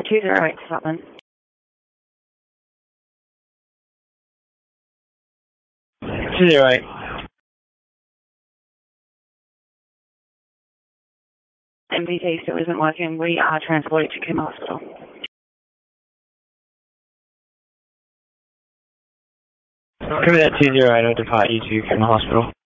208 Scotland. Right. MVT still isn't working. We are transported to Coombe Hospital. Come in at 208, I'll depart you to Coombe Hospital.